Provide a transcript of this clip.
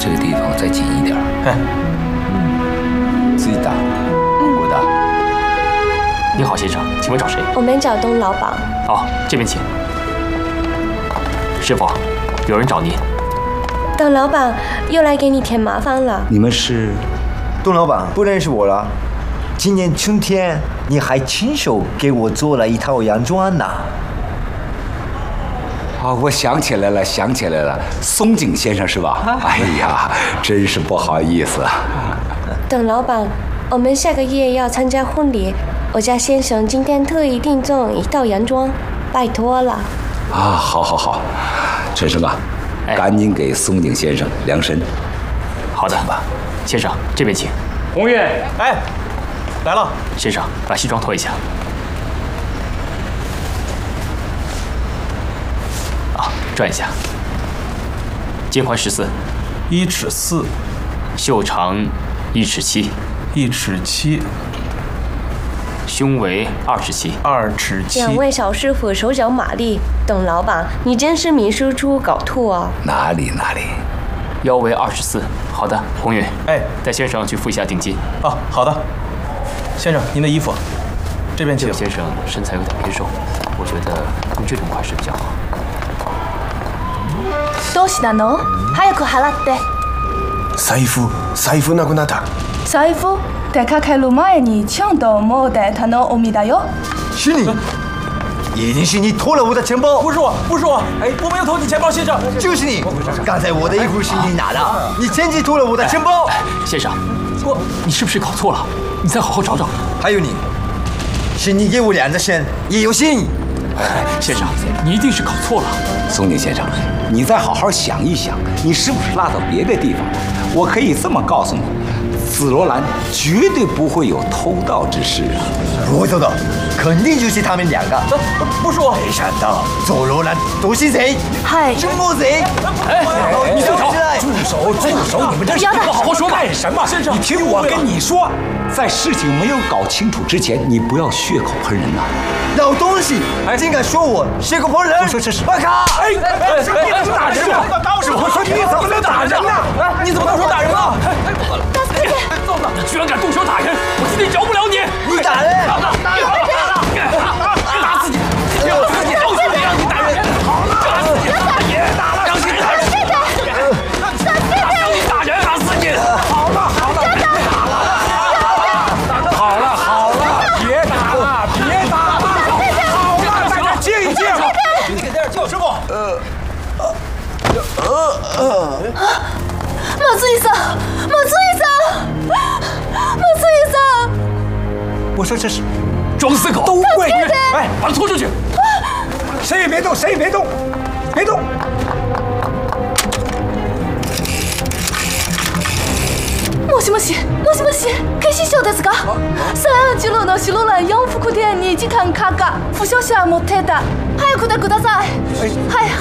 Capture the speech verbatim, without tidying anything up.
这个地方再紧一点。 哎， 自己打。 嗯， 我打。 你好，先生，请问找谁？ 我们找董老板。 哦，这边请。师傅，有人找您。 董老板又来给你添麻烦了。 你们是？ 董老板不认识我了。今年春天你还亲手给我做了一套洋装呢。 啊，我想起来了，想起来了，松井先生是吧？哎呀，真是不好意思。 董老板，我们下个月要参加婚礼，我家先生今天特意订做一套洋装，拜托了。 啊，好好好，陈生啊， 哎、 赶紧给松井先生量身。 好的吧，先生这边请。 红月， 哎，来了。先生，把西装脱一下。啊，转一下。肩宽十四， 一尺四， 袖长一尺七， 一尺七， 胸围二尺七， 二尺七。 两位小师傅手脚马利，董老板，你真是名师出狗兔啊！ 哪里哪里。 腰围二十四。好的，红云， 哎， 带先生去付一下定金。 哦，好的。先生，您的衣服，这边请。 这位先生身材有点偏瘦，我觉得用这种款式比较好。 どうしたの？早く払って。 財布、財布なくなった。 財布？出かける前にちゃんと持ってたのおみだよ。 是你，一定是你偷了我的钱包。 不是我，不是我，哎，我没有偷你钱包，先生。 就是你，刚才我的衣服是你拿的，你趁机偷了我的钱包。 先生，我，你是不是搞错了？你再好好找找。 还有你，是你给我量的身也有心。 哎，先生，你一定是搞错了。 松井先生，你再好好想一想，你是不是落到别的地方了？我可以这么告诉你，紫罗兰绝对不会有偷盗之事啊！ 我知道，肯定就是他们两个。 不是我。 没想到紫罗兰都是谁？ 嗨， 什么谁？ 哎，你住手！ 住手！住手！你们这是不好好说话干什么？ 先生， 你听我跟你说，在事情没有搞清楚之前，你不要血口喷人呐！ 老东西，竟敢说我血口喷人！ 我说这是， 我靠！ 哎哎，你怎么打人了？是我说你怎么能打人呢？你怎么动手打人了？ 你居然敢动手打人！我今天饶不了你！ 你打人！ 打死你！打死你！都是谁让你打人？好了，打死你！别打了，让你打人！让你打人，打死你！好了好了，别打了！ 好了好了，别打了，别打了，好了，大家静一静。 你给点救师傅。呃呃呃。松井さん，松井さん，松井さん。 我说这是装死狗， 都怪你！ 哎，把他拖出去！ 谁也别动，谁也别动，别动。 もしもし、もしもし、警視庁ですか？三十郎の白蘭四服店に時間かか、負傷者持ってた。早くでください。はい。